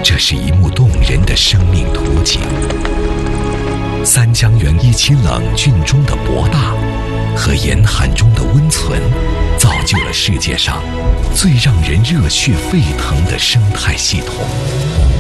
这是一幕动人的生命图景。三江源一起冷峻中的博大和严寒中的温存，造就了世界上最让人热血沸腾的生态系统。